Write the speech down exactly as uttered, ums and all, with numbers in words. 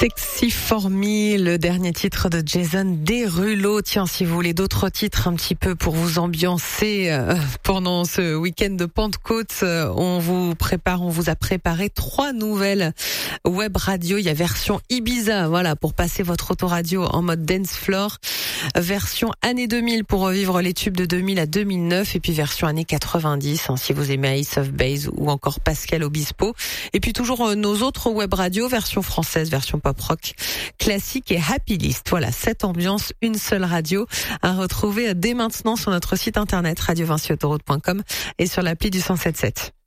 Sexy for Me, le dernier titre de Jason Derulo. Tiens, si vous voulez d'autres titres un petit peu pour vous ambiancer euh, pendant ce week-end de Pentecôte, euh, on vous prépare, on vous a préparé trois nouvelles web radio. Il y a version Ibiza, voilà, pour passer votre autoradio en mode dance floor. Version année deux mille pour revivre les tubes de deux mille à deux mille neuf. Et puis version année quatre-vingt-dix, hein, si vous aimez Ace of Base ou encore Pascal Obispo. Et puis toujours euh, nos autres web radios, version française, version pop rock, classique et happy list. Voilà, cette ambiance, une seule radio à retrouver dès maintenant sur notre site internet radio vinci autoroute point com et sur l'appli du cent sept sept.